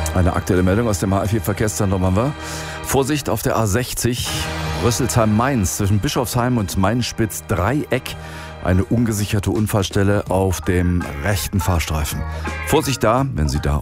Eine aktuelle Meldung aus dem HF4-Verkehrszentrum haben wir. Vorsicht auf der A60, Rüsselsheim-Mainz, zwischen Bischofsheim und Mainspitz-Dreieck. Eine ungesicherte Unfallstelle auf dem rechten Fahrstreifen. Vorsicht da, wenn Sie da